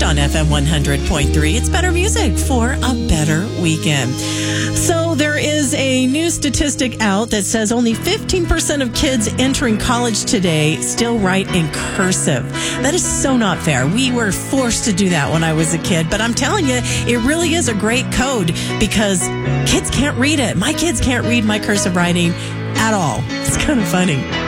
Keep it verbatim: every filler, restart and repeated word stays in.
on F M one hundred point three. It's better music for a better weekend. So there is a new statistic out that says only fifteen percent of kids entering college today still write in cursive. That is so not fair. We were forced to do that when I was a kid, but I'm telling you, it really is a great code because kids can't read it. My kids can't read my cursive writing at all. It's kind of funny.